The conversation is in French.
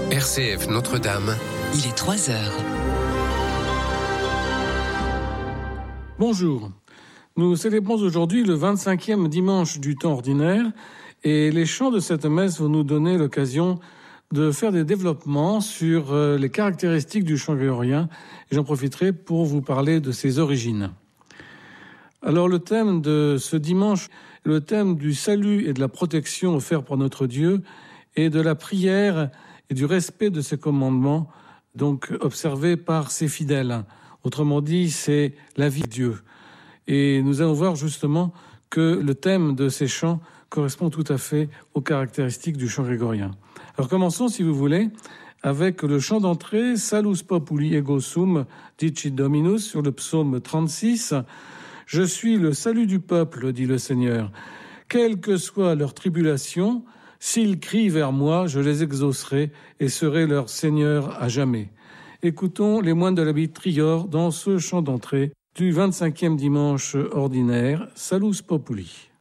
RCF Notre-Dame. Il est 3 heures. Bonjour. Nous célébrons aujourd'hui le 25e dimanche du temps ordinaire et les chants de cette messe vont nous donner l'occasion de faire des développements sur les caractéristiques du chant grégorien et j'en profiterai pour vous parler de ses origines. Alors le thème de ce dimanche, le thème du salut et de la protection offert par notre Dieu et de la prière et du respect de ses commandements, donc observés par ses fidèles. Autrement dit, c'est la vie de Dieu. Et nous allons voir justement que le thème de ces chants correspond tout à fait aux caractéristiques du chant grégorien. Alors commençons, si vous voulez, avec le chant d'entrée « Salus populi ego sum, dicit Dominus » sur le psaume 36. « Je suis le salut du peuple, dit le Seigneur. Quelle que soit leur tribulation, s'ils crient vers moi, je les exaucerai et serai leur Seigneur à jamais. » Écoutons les moines de l'abbaye de Trior dans ce chant d'entrée du 25e dimanche ordinaire, Salus populi.